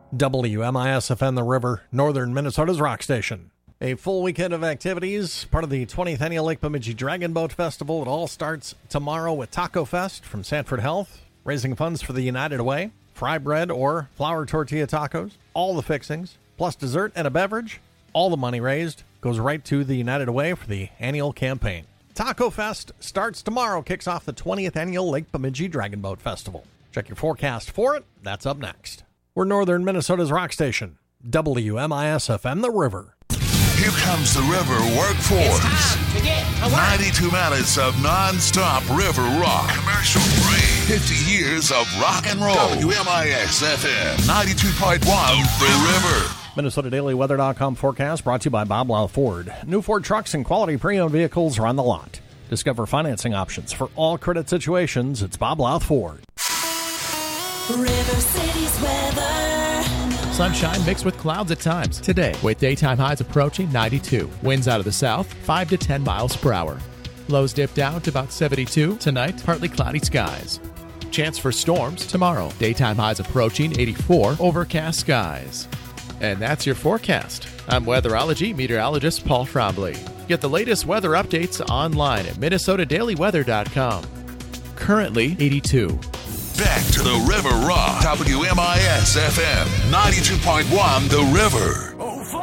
WMIS-FM The River, northern Minnesota's rock station. A full weekend of activities, part of the 20th Annual Lake Bemidji Dragon Boat Festival. It all starts tomorrow with Taco Fest from Sanford Health, raising funds for the United Way, fry bread or flour tortilla tacos, all the fixings, plus dessert and a beverage. All the money raised goes right to the United Way for the annual campaign. Taco Fest starts tomorrow, kicks off the 20th Annual Lake Bemidji Dragon Boat Festival. Check your forecast for it. That's up next. We're northern Minnesota's rock station, WMIS-FM The River. Here comes the River Workforce. It's time to get to work. 92 minutes of non-stop river rock. Commercial free. 50 years of rock and roll. WMIS-FM 92.1 The River. MinnesotaDailyWeather.com forecast brought to you by Bob Louth Ford. New Ford trucks and quality pre-owned vehicles are on the lot. Discover financing options for all credit situations. It's Bob Louth Ford. River City's weather. Sunshine mixed with clouds at times today, with daytime highs approaching 92. Winds out of the south, 5 to 10 miles per hour. Lows dip down to about 72. Tonight, partly cloudy skies. Chance for storms tomorrow. Daytime highs approaching 84. Overcast skies. And that's your forecast. I'm weatherology meteorologist Paul Trombley. Get the latest weather updates online at MinnesotaDailyWeather.com. Currently 82. Back to the River Rock. WMIS-FM 92.1 The River.